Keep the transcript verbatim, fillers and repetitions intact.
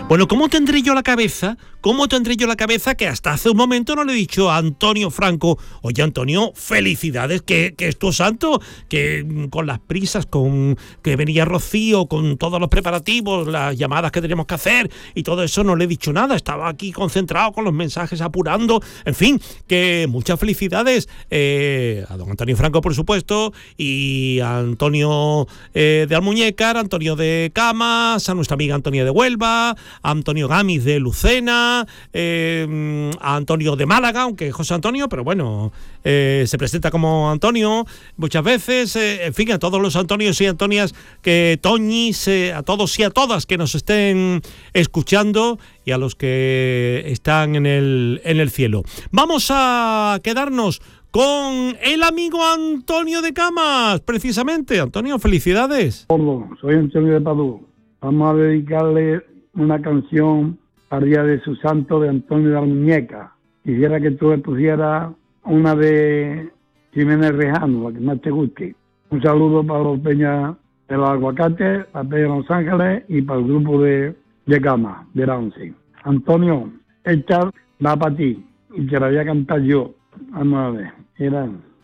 Bueno, ¿cómo tendré yo la cabeza? ¿Cómo tendré yo la cabeza que hasta hace un momento no le he dicho a Antonio Franco, oye Antonio, felicidades, que, que es tu santo, que con las prisas, con que venía Rocío, con todos los preparativos, las llamadas que tenemos que hacer y todo eso, no le he dicho nada, estaba aquí concentrado con los mensajes, apurando, en fin, que muchas felicidades eh, a don Antonio Franco, por supuesto, y a Antonio eh, de Almuñécar, a Antonio de Camas, a nuestra amiga Antonia de Huelva, a Antonio Gamis de Lucena, eh, a Antonio de Málaga, aunque José Antonio, pero bueno, eh, se presenta como Antonio muchas veces, eh, en fin, a todos los Antonios y Antonias, que Toñis, eh, a todos y a todas que nos estén escuchando y a los que están en el, en el cielo. Vamos a quedarnos con el amigo Antonio de Camas, precisamente. Antonio, felicidades. Hola, soy Antonio de Padú. Vamos a dedicarle una canción al día de su santo, de Antonio de Almuñécar. Quisiera que tú le pusieras una de Jiménez Rejano, la que más te guste. Un saludo para los Peñas de los Aguacates, la Peña de Los Ángeles y para el grupo de, de Camas, de la once. Antonio, esta va para ti y te la voy a cantar yo. Vamos a ver, era...